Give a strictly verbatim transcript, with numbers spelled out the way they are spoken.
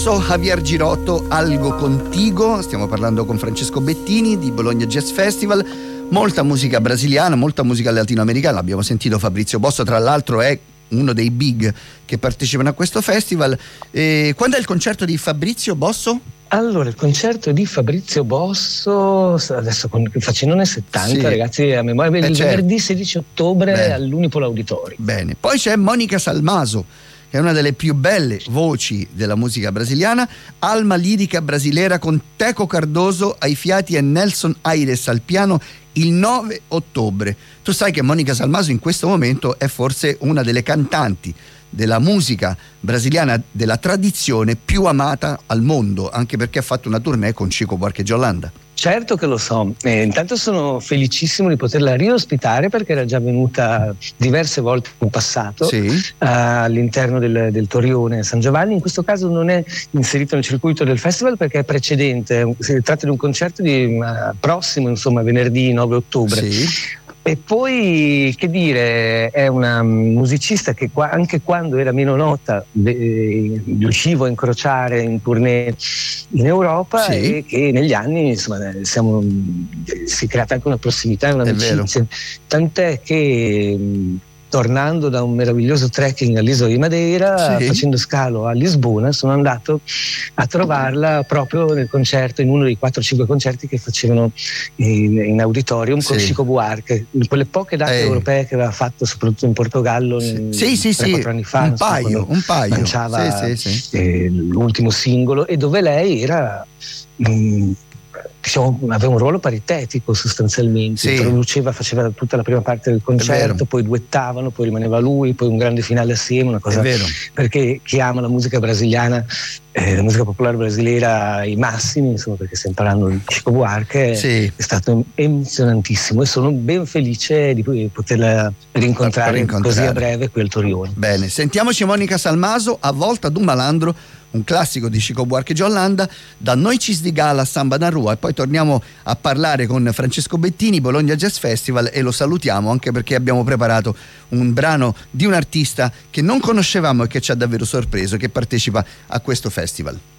So Javier Girotto, Algo Contigo. Stiamo parlando con Francesco Bettini di Bologna Jazz Festival. Molta musica brasiliana, molta musica latinoamericana. Abbiamo sentito Fabrizio Bosso, tra l'altro è uno dei big che partecipano a questo festival. E quando è il concerto di Fabrizio Bosso? Allora, il concerto di Fabrizio Bosso, adesso facendo nel settanta, sì, ragazzi, a memoria, il certo. venerdì sedici ottobre Bene. all'Unipol Auditori. Bene, poi c'è Monica Salmaso, che è una delle più belle voci della musica brasiliana, alma lirica brasilera con Teco Cardoso ai fiati e Nelson Aires al piano il nove ottobre. Tu sai che Monica Salmaso in questo momento è forse una delle cantanti della musica brasiliana della tradizione più amata al mondo, anche perché ha fatto una tournée con Chico Buarque de Holanda. Certo che lo so, eh, intanto sono felicissimo di poterla riospitare perché era già venuta diverse volte in passato, sì, uh, all'interno del, del Torione San Giovanni. In questo caso non è inserito nel circuito del festival perché è precedente, si tratta di un concerto di uh, prossimo, insomma, venerdì nove ottobre. Sì. E poi, che dire, è una musicista che qua, anche quando era meno nota eh, riuscivo a incrociare in tournée in Europa, sì, e che negli anni, insomma, siamo, si è creata anche una prossimità e un'amicizia, tant'è che tornando da un meraviglioso trekking all'isola di Madeira, sì, facendo scalo a Lisbona, sono andato a trovarla proprio nel concerto, in uno dei quattro cinque concerti che facevano in, in auditorium, sì, con Chico Buarque, in quelle poche date eh. europee che aveva fatto soprattutto in Portogallo, sì, sì, sì, tre quattro sì, anni fa, un paio, un paio, lanciava sì, sì, sì. Eh, l'ultimo singolo, e dove lei era mh, diciamo, aveva un ruolo paritetico sostanzialmente, sì, produceva, faceva tutta la prima parte del concerto, poi duettavano, poi rimaneva lui, poi un grande finale assieme, una cosa, perché chi ama la musica brasiliana, eh, la musica popolare brasiliana ai massimi, insomma, perché stiamo parlando di Chico Buarque, sì, è stato emozionantissimo e sono ben felice di poterla rincontrare, rincontrare così a breve qui al Torione. Bene, sentiamoci Monica Salmaso, A volta d'un malandro, un classico di Chico Buarque de Holanda, da Noites di Gala a Samba na Rua, e poi torniamo a parlare con Francesco Bettini, Bologna Jazz Festival, e lo salutiamo anche perché abbiamo preparato un brano di un artista che non conoscevamo e che ci ha davvero sorpreso, che partecipa a questo festival.